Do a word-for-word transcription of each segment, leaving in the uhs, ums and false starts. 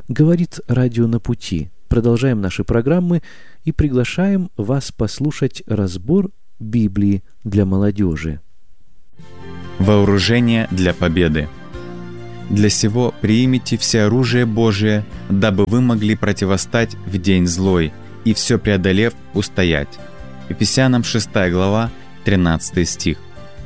Говорит радио «На пути». Продолжаем наши программы и приглашаем вас послушать разбор Библии для молодежи. Вооружение для победы. Для сего приимите все оружие Божие, дабы вы могли противостать в день злой, и все преодолев, устоять. Ефесянам шестая глава, тринадцатый стих.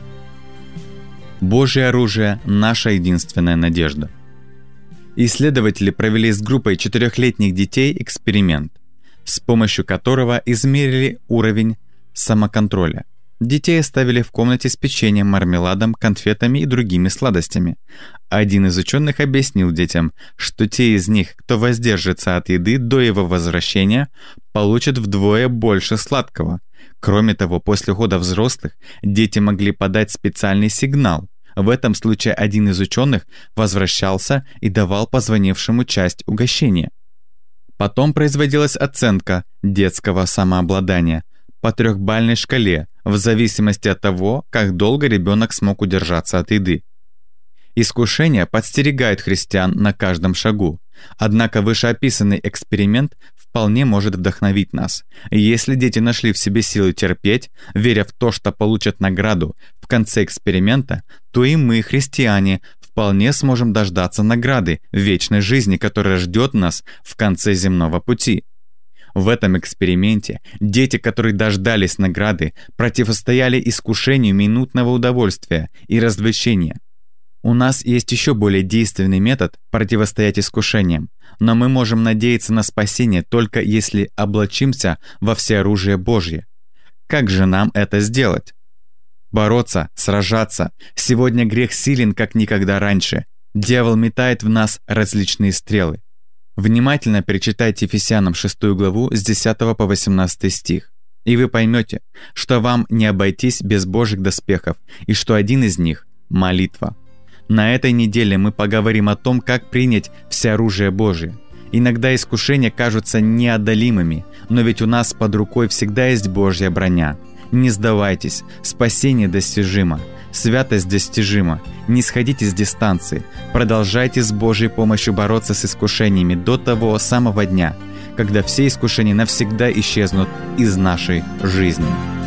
Божье оружие – наша единственная надежда. Исследователи провели с группой четырехлетних детей эксперимент, с помощью которого измерили уровень самоконтроля. Детей оставили в комнате с печеньем, мармеладом, конфетами и другими сладостями. Один из ученых объяснил детям, что те из них, кто воздержится от еды до его возвращения, получат вдвое больше сладкого. Кроме того, после ухода взрослых дети могли подать специальный сигнал. В этом случае один из ученых возвращался и давал позвонившему часть угощения. Потом производилась оценка детского самообладания по трехбалльной шкале в зависимости от того, как долго ребенок смог удержаться от еды. Искушение подстерегает христиан на каждом шагу. Однако вышеописанный эксперимент вполне может вдохновить нас. Если дети нашли в себе силы терпеть, веря в то, что получат награду в конце эксперимента, то и мы, христиане, вполне сможем дождаться награды вечной жизни, которая ждет нас в конце земного пути. В этом эксперименте дети, которые дождались награды, противостояли искушению минутного удовольствия и развлечения. У нас есть еще более действенный метод противостоять искушениям, но мы можем надеяться на спасение только если облачимся во всеоружие Божье. Как же нам это сделать? Бороться, сражаться. Сегодня грех силен, как никогда раньше. Дьявол метает в нас различные стрелы. Внимательно перечитайте Ефесянам шестую главу с десятого по восемнадцатый стих, и вы поймете, что вам не обойтись без Божьих доспехов, и что один из них – молитва. На этой неделе мы поговорим о том, как принять всеоружие Божие. Иногда искушения кажутся неодолимыми, но ведь у нас под рукой всегда есть Божья броня. Не сдавайтесь, спасение достижимо, святость достижима, не сходите с дистанции, продолжайте с Божьей помощью бороться с искушениями до того самого дня, когда все искушения навсегда исчезнут из нашей жизни.